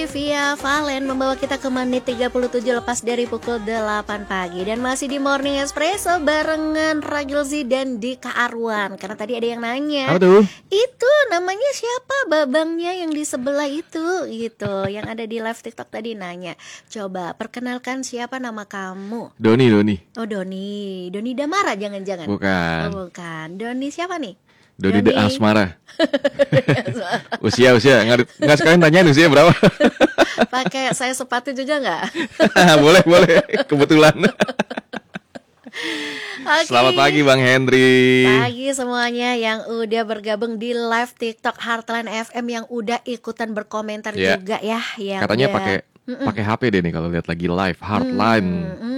Doni via Valen membawa kita ke menit 37 lepas dari pukul 8 pagi. Dan masih di Morning Espresso barengan Ragil Z dan Dika Arwan. Karena tadi ada yang nanya, apa tuh? Itu namanya siapa babangnya yang di sebelah itu gitu. Yang ada di live TikTok tadi nanya, coba perkenalkan siapa nama kamu. Doni. Oh Doni Damara jangan-jangan. Bukan. Oh, bukan. Doni siapa nih? Doni de Asmara. Usia nggak sekalian tanyain usia berapa. Pakai saya sepatu juga nggak? boleh kebetulan. Okay. Selamat pagi Bang Henry. Pagi semuanya yang udah bergabung di live TikTok Heartline FM, yang udah ikutan berkomentar juga ya. Yang katanya pakai HP deh nih kalau lihat lagi live Heartline.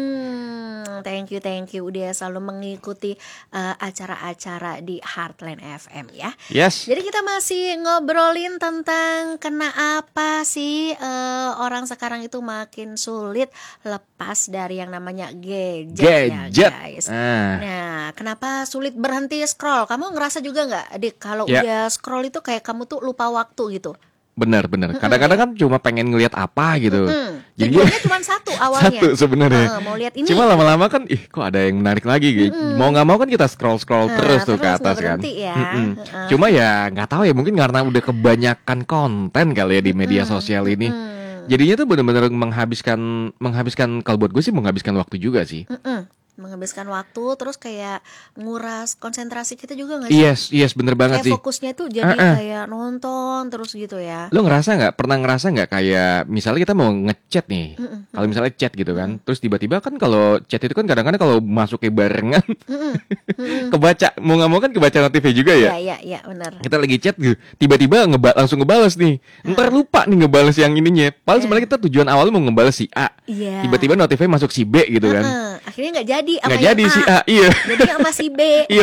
Thank you udah selalu mengikuti acara-acara di Heartline FM ya. Yes. Jadi kita masih ngobrolin tentang kenapa sih orang sekarang itu makin sulit lepas dari yang namanya gadget. Ya guys. Nah, kenapa sulit berhenti scroll? Kamu ngerasa juga nggak, Dik, kalau udah scroll itu kayak kamu tuh lupa waktu gitu? Benar. Kadang-kadang kan cuma pengen ngelihat apa gitu. Jadi tujuannya cuma satu awalnya. Satu sebenarnya. Mau lihat ini. Cuma lama-lama kan, kok ada yang menarik lagi gitu. Mau nggak mau kan kita scroll terus tuh ke atas kan. Ya. Cuma ya nggak tahu ya, mungkin karena udah kebanyakan konten kali ya di media sosial ini. Jadinya tuh benar-benar menghabiskan kalau buat gue sih menghabiskan waktu juga sih. Menghabiskan waktu, terus kayak nguras konsentrasi kita juga nggak sih? Yes, bener banget kayak sih. Fokusnya tuh jadi kayak nonton terus gitu ya. Lo pernah ngerasa nggak kayak misalnya kita mau ngechat nih, kalau misalnya chat gitu kan, terus tiba-tiba kan kalau chat itu kan kadang-kadang kalau masuknya barengan, kebaca mau nggak mau kan kebaca notifnya juga ya. Iya benar. Kita lagi chat gitu, tiba-tiba langsung ngebales nih, ntar lupa nih ngebales yang ininya. Padahal sebenarnya kita tujuan awal mau ngebales si A, tiba-tiba notifnya masuk si B gitu kan. Akhirnya nggak jadi si A, iya. Jadi sama si B. Iya.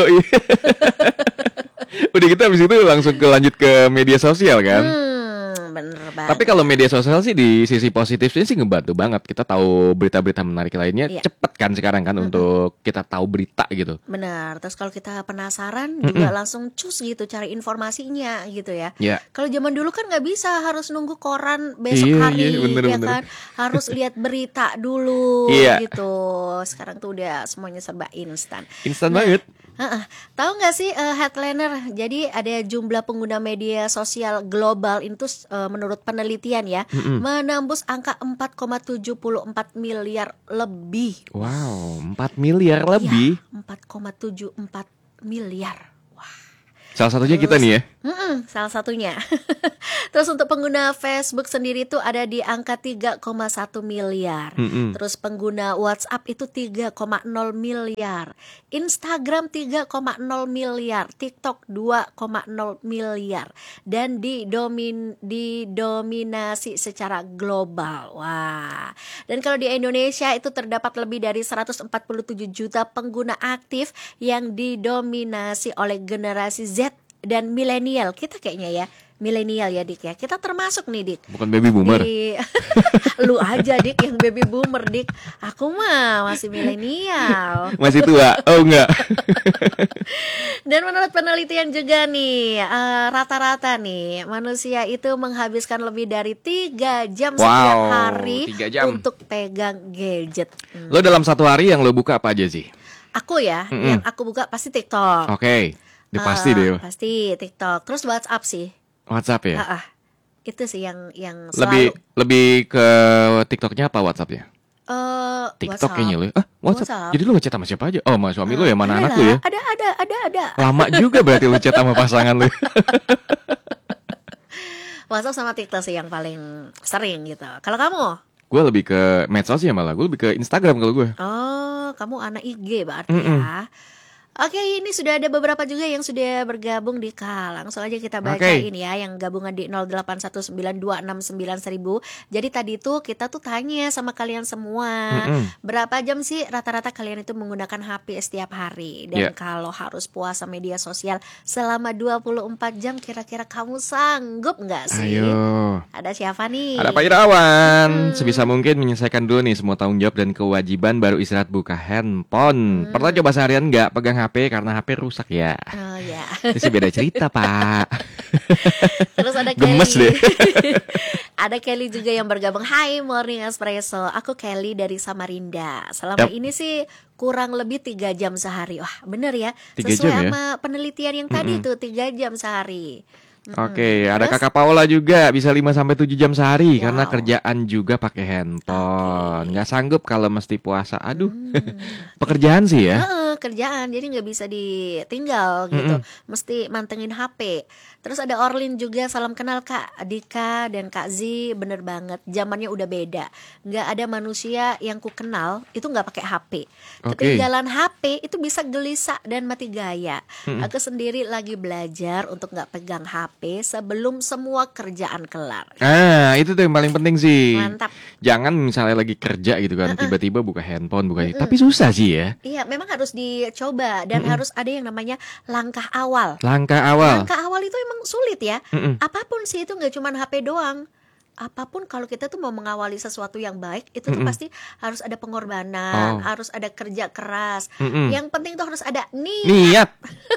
Udah kita habis itu langsung lanjut ke media sosial kan. Bener banget. Tapi kalau media sosial sih di sisi positifnya sih ngebantu banget. Kita tahu berita-berita menarik lainnya cepet kan sekarang kan untuk kita tahu berita gitu. Benar. Terus kalau kita penasaran juga langsung cus gitu cari informasinya gitu ya. Kalau zaman dulu kan nggak bisa, harus nunggu koran besok hari ya kan. Harus lihat berita dulu gitu. Sekarang tuh udah semuanya serba instan. Instan banget. Tahu nggak sih headliner? Jadi ada jumlah pengguna media sosial global itu menurut penelitian ya, menembus angka 4,74 miliar lebih. Wow, 4 miliar lebih. 4,74 miliar. Salah satunya kita nih ya. Salah satunya. Terus untuk pengguna Facebook sendiri itu ada di angka 3,1 miliar. Terus pengguna WhatsApp itu 3,0 miliar. Instagram 3,0 miliar. TikTok 2,0 miliar. Dan didominasi secara global. Wah. Dan kalau di Indonesia itu terdapat lebih dari 147 juta pengguna aktif yang didominasi oleh generasi Z dan milenial. Kita kayaknya ya milenial ya Dik ya. Kita termasuk nih Dik. Bukan baby boomer. Lu aja Dik yang baby boomer Dik. Aku mah masih milenial. Masih tua. Oh enggak. Dan menurut penelitian juga nih, rata-rata nih manusia itu menghabiskan lebih dari 3 jam setiap hari 3 jam untuk pegang gadget. Lo dalam satu hari yang lo buka apa aja sih? Aku ya, yang aku buka pasti TikTok. Oke. Pasti deh. Pasti TikTok. Terus WhatsApp sih. WhatsApp ya? Itu sih yang selalu. Lebih ke TikToknya apa WhatsAppnya? TikTok kayaknya lo. WhatsApp. Jadi lo ngechat sama siapa aja? Oh, sama suami lo ya, mana anak lo ya? Ada. Lama juga berarti lo chat sama pasangan lo. WhatsApp sama TikTok sih yang paling sering gitu. Kalau kamu? Gue lebih ke medsos ya malah. Gue lebih ke Instagram kalau gue. Oh, kamu anak IG berarti ya. Oke, ini sudah ada beberapa juga yang sudah bergabung di KAL. Langsung aja kita bacain ya, yang gabungan di 0819269000. Jadi tadi tuh kita tuh tanya sama kalian semua, berapa jam sih rata-rata kalian itu menggunakan HP setiap hari? Dan kalau harus puasa media sosial selama 24 jam, kira-kira kamu sanggup nggak sih? Ayo. Ada siapa nih? Ada Pak Irawan. Sebisa mungkin menyelesaikan dulu nih semua tanggung jawab dan kewajiban, baru istirahat buka handphone. Pernah coba seharian nggak pegang HP karena HP rusak ya. Oh ya. Itu beda cerita, Pak. Terus ada Gemes Kelly. deh. Ada Kelly juga yang bergabung. Hai Morning Espresso, aku Kelly dari Samarinda. Selama ini sih kurang lebih 3 jam sehari. Wah bener ya, 3 sesuai jam ya? sama penelitian yang tadi tuh 3 jam sehari. Oke, ada Terus? Kakak Paula juga bisa 5 sampai 7 jam sehari karena Wow. kerjaan juga pakai handphone. Nggak sanggup kalau mesti puasa. Aduh. Pekerjaan sih ya. Kerjaan jadi nggak bisa ditinggal gitu, mesti mantengin HP. Terus ada Orlin juga, salam kenal Kak Dika dan Kak Z. Bener banget, zamannya udah beda, nggak ada manusia yang ku kenal itu nggak pakai HP. Oke. Ketinggalan HP itu bisa gelisah dan mati gaya. Aku sendiri lagi belajar untuk nggak pegang HP sebelum semua kerjaan kelar. Ah, itu tuh yang paling penting sih. Mantap. Jangan misalnya lagi kerja gitu kan, tiba-tiba buka handphone, tapi susah sih ya. Iya, memang harus dicoba dan harus ada yang namanya langkah awal. Langkah awal. Langkah awal itu emang sulit ya. Mm-mm. Apapun sih itu nggak cuma HP doang. Apapun kalau kita tuh mau mengawali sesuatu yang baik itu tuh pasti harus ada pengorbanan, Oh. harus ada kerja keras. Mm-mm. Yang penting tuh harus ada niat. Niat.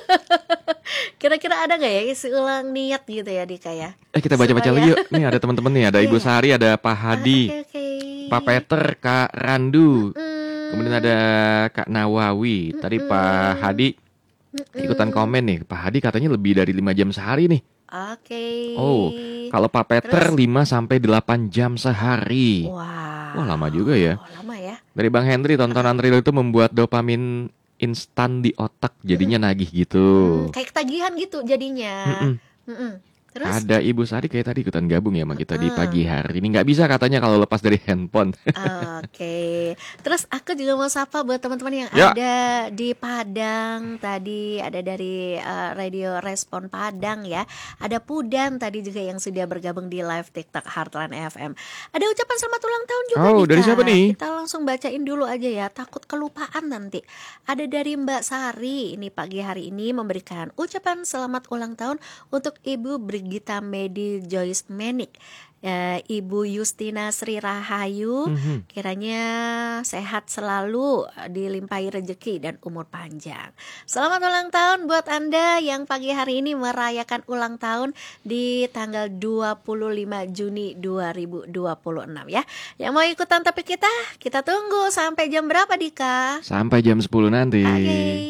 Kira-kira ada nggak ya isi ulang niat gitu ya Dika ya? Kita baca-baca Supaya- lagi yuk. Nih ada teman-teman nih, ada Ibu Iya. Sari, ada Pak Hadi, Oke. Pak Peter, Kak Randu. Mm, Kemudian ada Kak Nawawi. Tadi Pak Hadi ikutan komen nih. Pak Hadi katanya lebih dari 5 jam sehari nih. Oke. Oh, kalau Pak Peter Terus? 5 sampai 8 jam sehari. Wah. Wah, lama juga ya. Oh, lama ya. Dari Bang Henry, tontonan Reel itu membuat dopamin instan di otak, jadinya nagih gitu. Kayak ketagihan gitu jadinya. Mm-mm. Terus? Ada Ibu Sari kayak tadi ikutan gabung ya sama kita di pagi hari ini. Nggak bisa katanya kalau lepas dari handphone. Oke. Terus aku juga mau sapa buat teman-teman yang Ya. ada di Padang tadi, ada dari Radio Respon Padang ya. Ada Pudan tadi juga yang sudah bergabung di live TikTok Heartland FM. Ada ucapan selamat ulang tahun juga Oh, nih, dari Kak. siapa nih? Kita langsung bacain dulu aja ya, takut kelupaan nanti. Ada dari Mbak Sari, ini pagi hari ini memberikan ucapan selamat ulang tahun untuk Ibu Brigita Medi Joyce Menik, Ibu Justina Sri Rahayu, kiranya sehat selalu, dilimpahi rezeki dan umur panjang. Selamat ulang tahun buat Anda yang pagi hari ini merayakan ulang tahun di tanggal 25 Juni 2026 ya. Yang mau ikutan topik kita tunggu sampai jam berapa Dika? Sampai jam 10 nanti. Oke.